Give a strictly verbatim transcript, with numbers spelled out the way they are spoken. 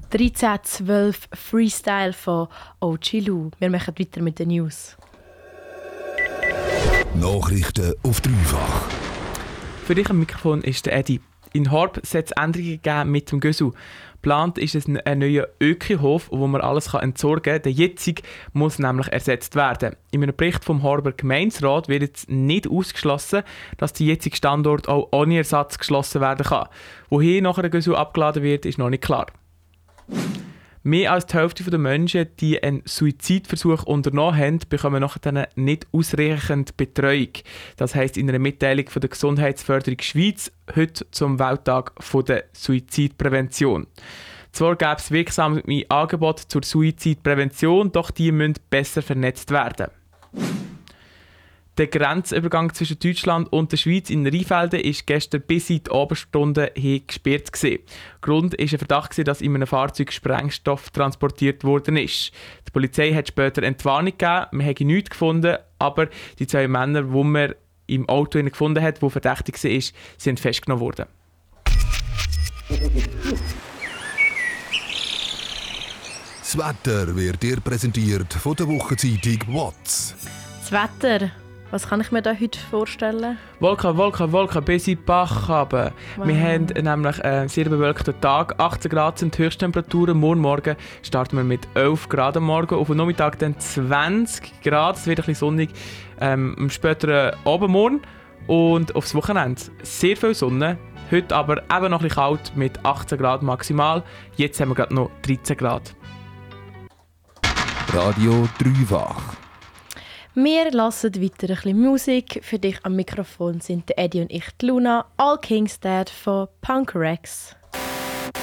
dreizehn zwölf Freestyle von O G Lu. Wir machen weiter mit den News. Nachrichten auf dreifach. Für dich am Mikrofon ist der Edi. In Horb soll es Änderungen geben mit dem Gösu. Geplant ist es ein neuer Ökohof, wo man alles entsorgen kann. Der jetzige muss nämlich ersetzt werden. In einem Bericht vom Horber Gemeinderat wird jetzt nicht ausgeschlossen, dass der jetzige Standort auch ohne Ersatz geschlossen werden kann. Wohin nachher der Gösu abgeladen wird, ist noch nicht klar. Mehr als die Hälfte der Menschen, die einen Suizidversuch unternommen haben, bekommen nachher nicht ausreichend Betreuung. Das heisst in einer Mitteilung von der Gesundheitsförderung Schweiz heute zum Welttag der Suizidprävention. Zwar gäbe es wirksame Angebote zur Suizidprävention, doch die müssen besser vernetzt werden. Der Grenzübergang zwischen Deutschland und der Schweiz in Rheinfelden war gestern bis in die Abendstunden hin gesperrt. Grund war ein Verdacht, dass in einem Fahrzeug Sprengstoff transportiert worden ist. Die Polizei hat später Entwarnung gegeben, man habe nichts gefunden, aber die zwei Männer, die man im Auto gefunden hat, die verdächtig waren, sind festgenommen worden. Das Wetter wird dir präsentiert von der Wochenzeitung «Watz». Das Wetter, was kann ich mir da heute vorstellen? Wolken, Wolken, Wolken, bis in den Bach runter. Wow. Wir haben nämlich einen sehr bewölkten Tag. achtzehn Grad sind die Höchsttemperaturen. Morgen Morgen starten wir mit elf Grad am Morgen. Auf dem Nachmittag dann zwanzig Grad. Es wird ein bisschen sonnig ähm, am späteren Abendmorgen. Und aufs Wochenende sehr viel Sonne. Heute aber eben noch ein bisschen kalt mit achtzehn Grad maximal. Jetzt haben wir gerade noch dreizehn Grad. Radio dreifach. Wir hören weiter ein bisschen Musik. Für dich am Mikrofon sind Eddie und ich, die Luna, All King's Dead von Punk Rex.